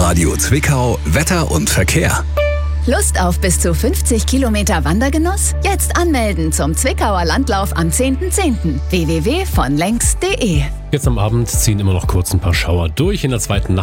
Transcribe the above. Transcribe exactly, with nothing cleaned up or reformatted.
Radio Zwickau Wetter und Verkehr. Lust auf bis zu fünfzig Kilometer Wandergenuss? Jetzt anmelden zum Zwickauer Landlauf am zehnten zehnten w w w punkt von lenks punkt de. Jetzt am Abend ziehen immer noch kurz ein paar Schauer durch. In der zweiten Nacht